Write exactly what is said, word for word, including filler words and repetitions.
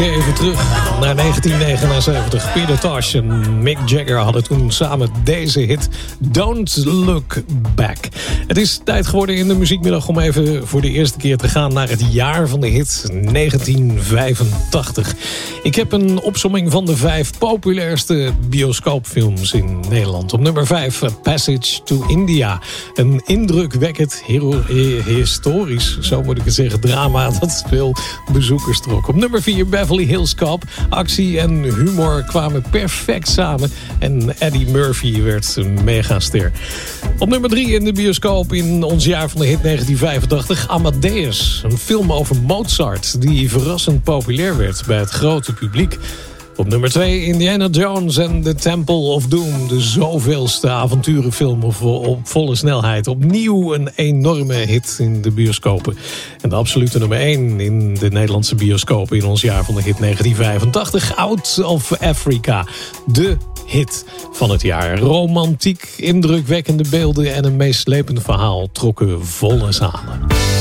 kijken even terug naar negentien negenenzeventig. Peter Tosh en Mick Jagger hadden toen samen deze hit Don't Look Back. Het is tijd geworden in de muziekmiddag om even voor de eerste keer te gaan naar het jaar van de hit negentien vijfentachtig. Ik heb een opsomming van de vijf populairste bioscoopfilms in Nederland. Op nummer vijf, Passage to India. Een indrukwekkend, hero- historisch, zo moet ik het zeggen, drama dat veel bezoekers trok. Op nummer vier, Beverly Hills Cop. Actie en humor kwamen perfect samen en Eddie Murphy werd een megaster. Op nummer drie in de bioscoop in ons jaar van de hit negentien vijfentachtig, Amadeus. Een film over Mozart die verrassend populair werd bij het grote publiek. Op nummer twee, Indiana Jones en The Temple of Doom. De zoveelste avonturenfilm op, op volle snelheid. Opnieuw een enorme hit in de bioscopen. En de absolute nummer één in de Nederlandse bioscopen in ons jaar van de hit negentien vijfentachtig. Out of Africa. De hit van het jaar. Romantiek, indrukwekkende beelden en een meeslepend verhaal trokken volle zalen.